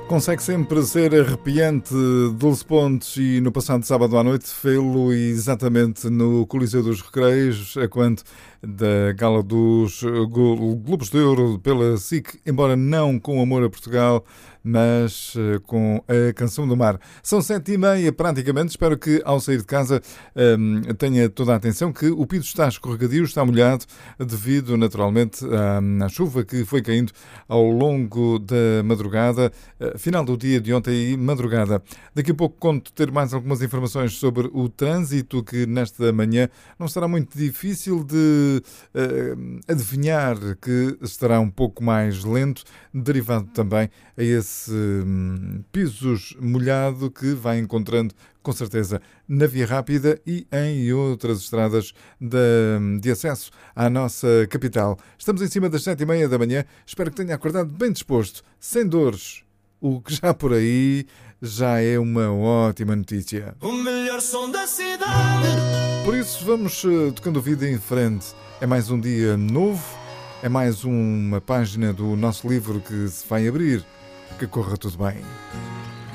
Consegue sempre ser arrepiante. Dulce Pontes, e no passado sábado à noite fê-lo exatamente no Coliseu dos Recreios, a quanto da gala dos Globos de Ouro pela SIC, embora não com Amor a Portugal, mas com a Canção do Mar. São 7h30 praticamente. Espero que ao sair de casa tenha toda a atenção que o piso está escorregadio, está molhado devido naturalmente à chuva que foi caindo ao longo da madrugada, final do dia de ontem e madrugada. Daqui a pouco conto ter mais algumas informações sobre o trânsito, que nesta manhã não será muito difícil de adivinhar que estará um pouco mais lento, derivado também a esse pisos molhado que vai encontrando com certeza na Via Rápida e em outras estradas de acesso à nossa capital. Estamos em cima das 7h30 da manhã. Espero que tenha acordado bem disposto, sem dores, o que já por aí já é uma ótima notícia. O melhor som da cidade. Por isso vamos tocando a vida em frente. É mais um dia novo, é mais uma página do nosso livro que se vai abrir. Que corra tudo bem.